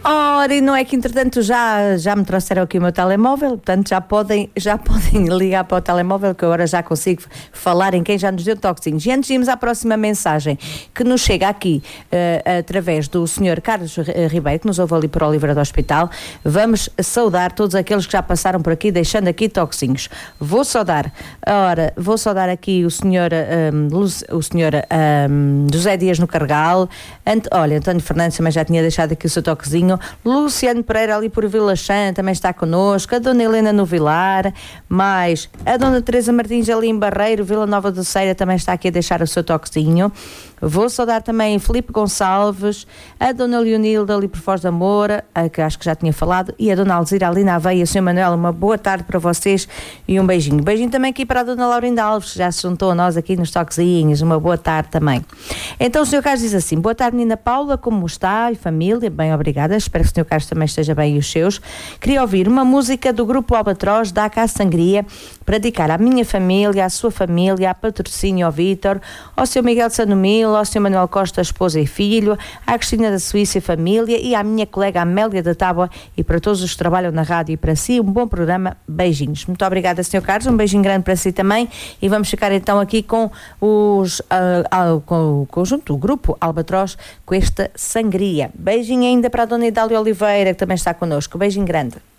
Ora, e não é que entretanto já me trouxeram aqui o meu telemóvel, portanto já podem ligar para o telemóvel, que agora já consigo falar em quem já nos deu toquezinhos. E antes de irmos à próxima mensagem, que nos chega aqui através do Sr. Carlos Ribeiro, que nos ouve ali por Oliveira do Hospital, vamos saudar todos aqueles que já passaram por aqui, deixando aqui toquezinhos. Vou saudar aqui o Sr. José Dias no Carregal, António Fernandes também já tinha deixado aqui o seu toquezinho, Luciano Pereira ali por Vila Chã também está connosco, a Dona Helena no Vilar, mais a Dona Teresa Martins ali em Barreiro, Vila Nova do Ceira também está aqui a deixar o seu toquezinho. Vou saudar também Filipe Gonçalves, a Dona Leonilda ali por Foz da Moura, que acho que já tinha falado, e a Dona Alzira ali na Aveia. Sr. Manuel, uma boa tarde para vocês e um beijinho. Beijinho também aqui para a Dona Laurinda Alves, que já se juntou a nós aqui nos toquezinhos. Uma boa tarde também. Então o Sr. Carlos diz assim: boa tarde, menina Paula, como está? E família? Bem, obrigada. Espero que o Sr. Carlos também esteja bem e os seus. Queria ouvir uma música do Grupo Albatroz, da Cá Sangria, para dedicar à minha família, à sua família, à Patrocínio, ao Vítor, ao Sr. Miguel de Sanomil, ao Sr. Manuel Costa, esposa e filho, à Cristina da Suíça e família e à minha colega Amélia da Tábua e para todos os que trabalham na rádio e para si, um bom programa. Beijinhos. Muito obrigada, Sr. Carlos. Um beijinho grande para si também e vamos ficar então aqui com com o conjunto, o Grupo Albatroz, com esta sangria. Beijinho ainda para a Dona Idália Oliveira, que também está connosco. Beijinho grande.